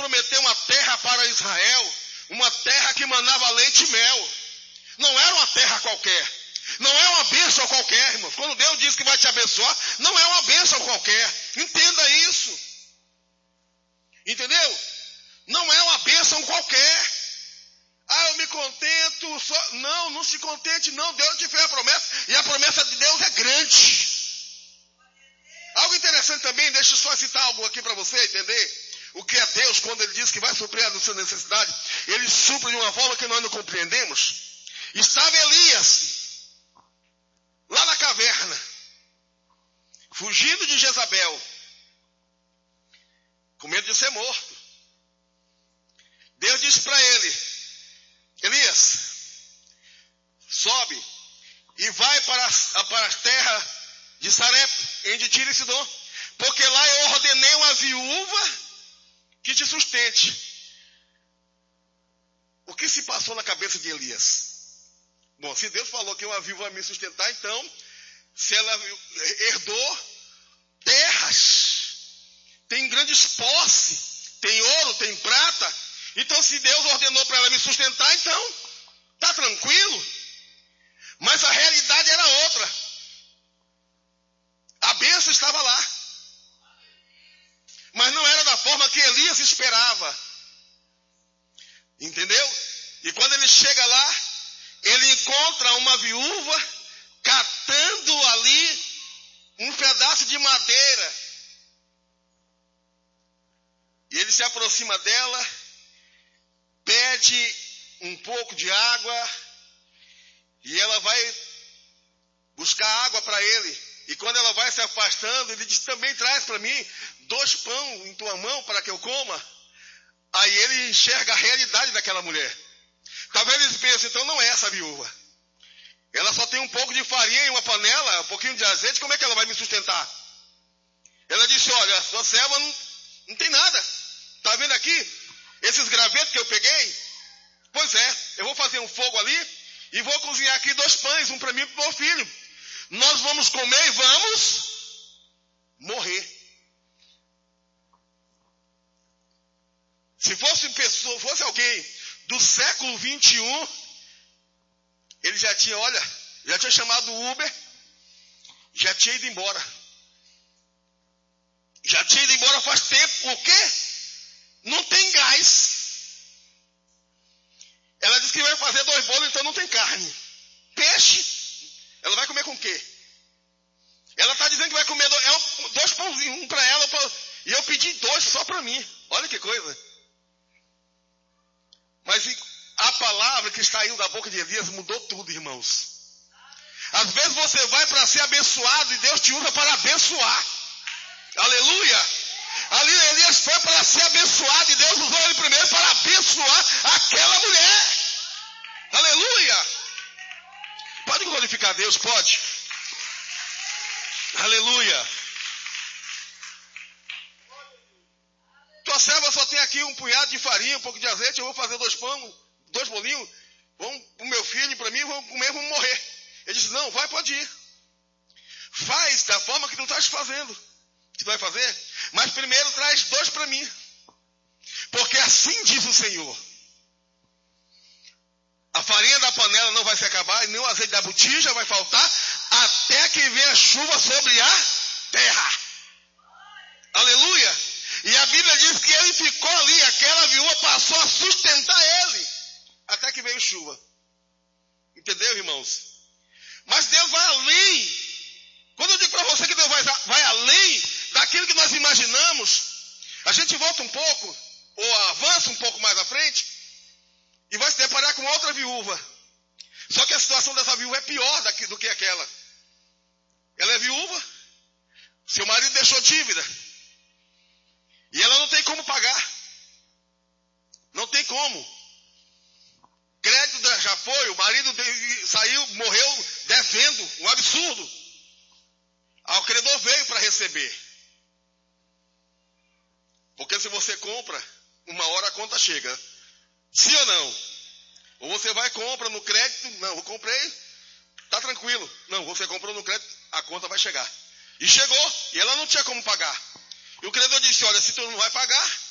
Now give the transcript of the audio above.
prometeu uma terra para Israel, uma terra que manava leite e mel. Não era uma terra qualquer. Não é uma bênção qualquer, irmãos. Quando Deus diz que vai te abençoar, não é uma bênção qualquer. Entenda isso. Entendeu? Não é uma bênção qualquer. Eu me contento só. Não, não se contente não. Deus te fez a promessa. E a promessa de Deus é grande. Algo interessante também, deixa eu só citar algo aqui para você entender. O que é Deus quando Ele diz que vai suprir a sua necessidade. Ele supre de uma forma que nós não compreendemos. Estava Elias lá na caverna, fugindo de Jezabel, com medo de ser morto. Deus disse para ele: Elias, sobe e vai para a terra de Sarepta, em Tiro e Sidom, porque lá eu ordenei uma viúva que te sustente. O que se passou na cabeça de Elias? Bom, se Deus falou que uma viúva vai me sustentar, então, se ela herdou terras, tem grandes posses, tem ouro, tem prata, então se Deus ordenou para ela me sustentar, então, está tranquilo. Mas a realidade era outra. A bênção estava lá. Mas não era da forma que Elias esperava. Entendeu? E quando ele chega lá, ele encontra uma viúva catando ali um pedaço de madeira. E ele se aproxima dela, pede um pouco de água, e ela vai buscar água para ele. E quando ela vai se afastando, ele diz: também traz para mim 2 pães em tua mão para que eu coma. Aí ele enxerga a realidade daquela mulher. Talvez eles pensem: então não é essa viúva. Ela só tem um pouco de farinha em uma panela, um pouquinho de azeite, como é que ela vai me sustentar? Ela disse: olha, a sua serva não tem nada. Está vendo aqui? Esses gravetos que eu peguei? Pois é, eu vou fazer um fogo ali e vou cozinhar aqui 2 pães, um para mim e para o meu filho. Nós vamos comer e vamos morrer. Se fosse alguém do século 21, ele já tinha chamado o Uber, já tinha ido embora. Já tinha ido embora faz tempo. O quê? Não tem gás. Ela disse que vai fazer 2 bolos, então não tem carne. Peixe. Ela vai comer com o quê? Ela está dizendo que vai comer 2 pãozinhos, um para ela, e eu pedi 2 só para mim. Olha que coisa. Mas a palavra que está indo da boca de Elias mudou tudo, irmãos. Às vezes você vai para ser abençoado e Deus te usa para abençoar. Aleluia! Ali Elias foi para ser abençoado e Deus usou ele primeiro para abençoar aquela mulher. Aleluia! Pode glorificar Deus? Pode. Aleluia. Tua serva só tem aqui um punhado de farinha, um pouco de azeite. Eu vou fazer 2 pães, 2 bolinhos. Vamos para o meu filho e para mim, vamos comer, vamos morrer. Ele disse: não, vai, pode ir. Faz da forma que tu estás fazendo. Que tu vai fazer. Mas primeiro traz 2 para mim. Porque assim diz o Senhor: a farinha da panela não vai se acabar, e nem o azeite da botija vai faltar, até que venha chuva sobre a terra. Aleluia! E a Bíblia diz que ele ficou ali, aquela viúva passou a sustentar ele, até que veio chuva. Entendeu, irmãos? Mas Deus vai além. Quando eu digo para você que Deus vai além daquilo que nós imaginamos, a gente volta um pouco, ou avança um pouco mais à frente, e vai se deparar com outra viúva. Só que a situação dessa viúva é pior do que aquela. Ela é viúva, seu marido deixou dívida, e ela não tem como pagar. Não tem como. Crédito já foi, o marido saiu, morreu devendo, um absurdo. O credor veio para receber. Porque se você compra, uma hora a conta chega. Sim ou não? Ou você vai e compra no crédito, não, eu comprei, tá tranquilo. Não, você comprou no crédito, a conta vai chegar. E chegou, e ela não tinha como pagar. E o credor disse: olha, se tu não vai pagar,